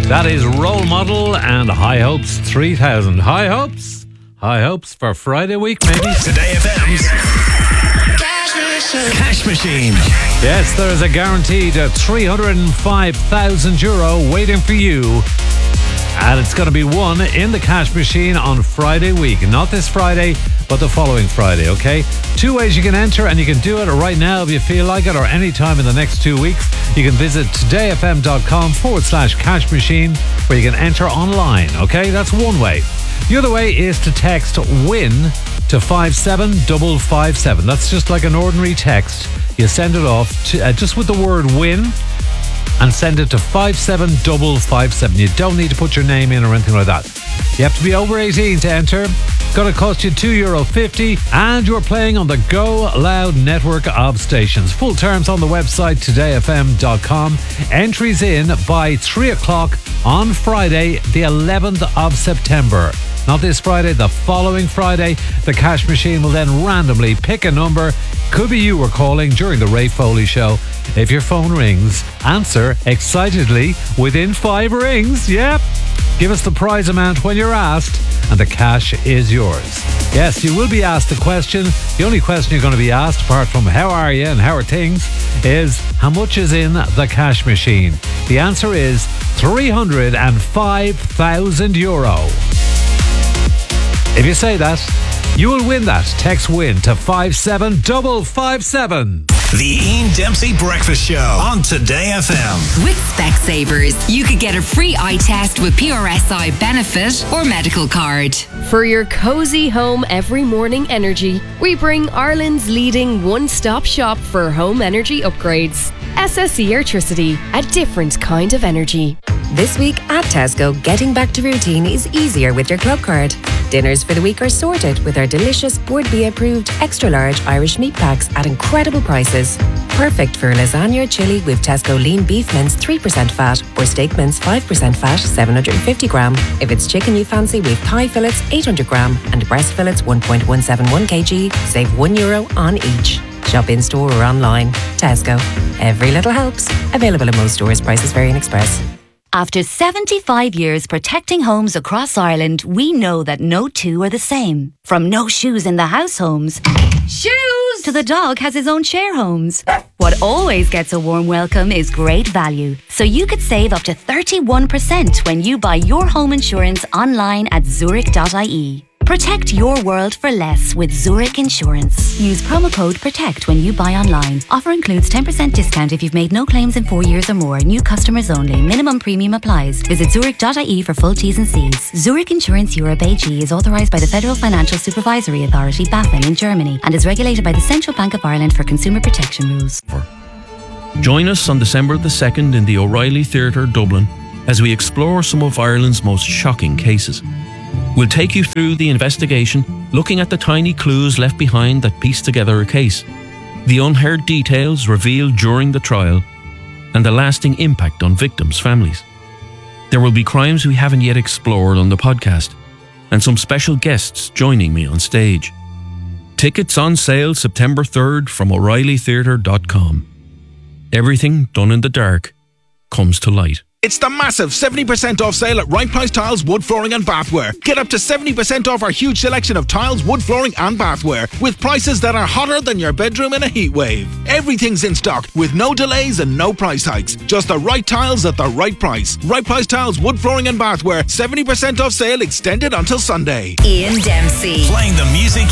That is Role Model and High Hopes 3000. High hopes? High hopes for Friday week, maybe? Today FM's Cash Machine. Yes, there is a guaranteed €305,000 waiting for you. And it's going to be won in the Cash Machine on Friday week. Not this Friday, but the following Friday, okay? 2 ways you can enter, and you can do it right now if you feel like it, or any time in the next 2 weeks. You can visit todayfm.com/cash machine, where you can enter online, okay? That's one way. The other way is to text WIN to 57557. That's just like an ordinary text. You send it off to, just with the word WIN, and send it to 57557. You don't need to put your name in or anything like that. You have to be over 18 to enter. It's going to cost you €2.50, and you're playing on the Go Loud network of stations. Full terms on the website todayfm.com. Entries in by 3 o'clock on Friday, the 11th of September. Not this Friday, the following Friday. The Cash Machine will then randomly pick a number. Could be you were calling during the Ray Foley Show. If your phone rings, answer excitedly within 5 rings. Yep. Give us the prize amount when you're asked, and the cash is yours. Yes, you will be asked a question. The only question you're going to be asked, apart from how are you and how are things, is how much is in the Cash Machine? The answer is €305,000. If you say that, you will win that. Text WIN to 57557. The Ian Dempsey Breakfast Show on Today FM. With Specsavers, you could get a free eye test with PRSI benefit or medical card. For your cozy home every morning energy, we bring Ireland's leading one-stop shop for home energy upgrades. SSE Airtricity, a different kind of energy. This week at Tesco, getting back to routine is easier with your club card. Dinners for the week are sorted with our delicious Board B approved extra large Irish meat packs at incredible prices. Perfect for lasagna or chilli with Tesco lean beef mince 3% fat or steak mince 5% fat 750 gram. If it's chicken you fancy, with thigh fillets 800 gram and breast fillets 1.171 kg, save €1 on each. Shop in store or online. Tesco. Every little helps. Available in most stores. Prices vary in Express. After 75 years protecting homes across Ireland, we know that no two are the same. From no shoes in the house homes, shoes, to the dog has his own share homes. What always gets a warm welcome is great value. So you could save up to 31% when you buy your home insurance online at Zurich.ie. Protect your world for less with Zurich Insurance. Use promo code PROTECT when you buy online. Offer includes 10% discount if you've made no claims in 4 years or more. New customers only. Minimum premium applies. Visit Zurich.ie for full T's and C's. Zurich Insurance Europe AG is authorised by the Federal Financial Supervisory Authority, BaFin, in Germany, and is regulated by the Central Bank of Ireland for consumer protection rules. Join us on December the 2nd in the O'Reilly Theatre, Dublin, as we explore some of Ireland's most shocking cases. We'll take you through the investigation, looking at the tiny clues left behind that piece together a case, the unheard details revealed during the trial, and the lasting impact on victims' families. There will be crimes we haven't yet explored on the podcast, and some special guests joining me on stage. Tickets on sale September 3rd from O'ReillyTheatre.com. Everything done in the dark comes to light. It's the massive 70% off sale at Right Price Tiles, Wood Flooring and Bathware. Get up to 70% off our huge selection of tiles, wood flooring and bathware, with prices that are hotter than your bedroom in a heat wave. Everything's in stock with no delays and no price hikes. Just the right tiles at the right price. Right Price Tiles, Wood Flooring and Bathware. 70% off sale extended until Sunday. Ian Dempsey. Playing the music